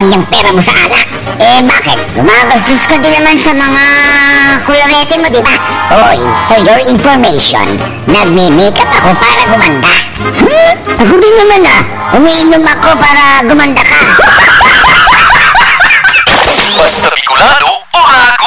galing yung pera mo sa alak. Eh bakit? Gumagastos ka din naman sa mga kulorete mo, di ba? Hoy, for your information, nagme-makeup ako para gumanda. Ako din naman umiinom ako para gumanda ka. Masabi